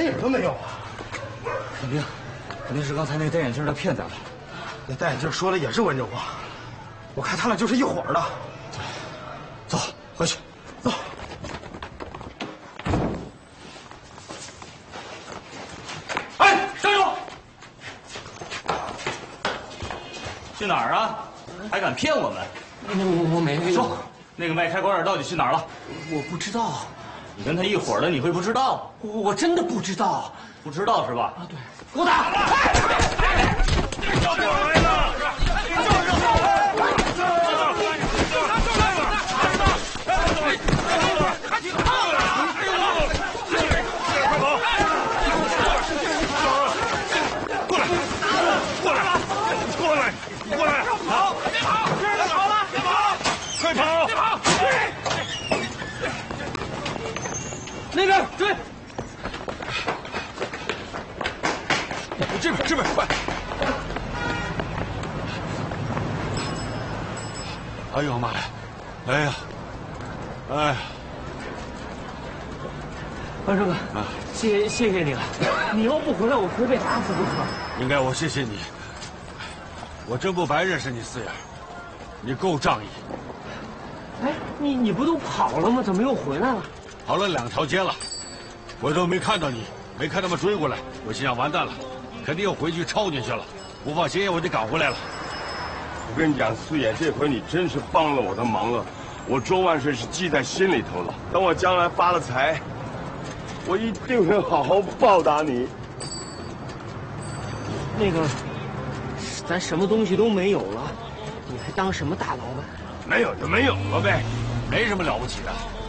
人影都没有啊！ 肯定是刚才那个戴眼镜的骗咱们。 那戴眼镜说的也是温州话，我看他俩就是一伙的。 对，走，回去， 走。 哎，张勇，去哪儿啊？还敢骗我们？ 我没说，那个卖开关的到底去哪儿了？ 我不知道。 你跟他一伙的，你会不知道？ 我真的不知道。 不知道是吧？ 啊，对。 给我打！ 叫过来了！过来！ 跑！别跑！别跑了！别跑！ 快跑！ 别跑！那边追！ 这边快！哎呦妈呀！哎呀！ 万寿哥，谢谢你了。你要不回来，我非被打死不可。 应该我谢谢你。我真不白认识你四眼，你够仗义。 哎，你不都跑了吗？怎么又回来了？ 跑了2条街了，我都没看到你，没看他们追过来，我心想完蛋了，肯定又回去抄进去了。不放心，我得赶回来了。 我跟你讲，四眼，这回你真是帮了我的忙了。我周万顺是记在心里头了。等我将来发了财，我一定会好好报答你。 那个，咱什么东西都没有了，你还当什么大老板？ 没有就没有了呗， 没什么了不起的。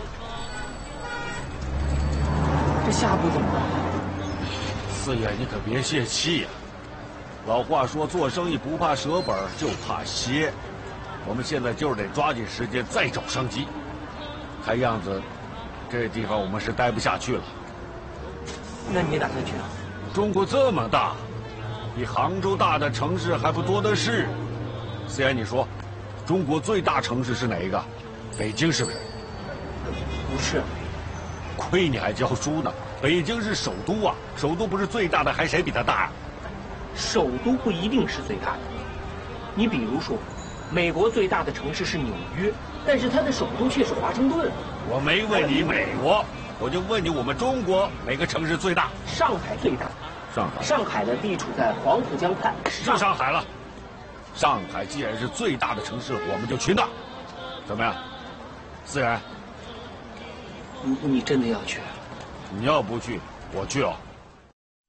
这下步怎么办？ 四爷，你可别泄气呀。老话说，做生意不怕折本，就怕歇。我们现在就是得抓紧时间再找商机。看样子，这地方我们是待不下去了。 那你打算去哪？ 中国这么大，比杭州大的城市还不多的是。四爷，你说，中国最大城市是哪一个？北京是不是？ 不是。 亏你还教书呢！北京是首都啊，首都不是最大的，还谁比它大啊？ 首都不一定是最大的。你比如说，美国最大的城市是纽约，但是它的首都却是华盛顿。 我没问你美国，我就问你我们中国哪个城市最大？ 上海最大。上海的地处在黄浦江畔， 就上海了。上海既然是最大的城市，我们就去那。怎么样，四人？ 你真的要去？ 你要不去，我去哦。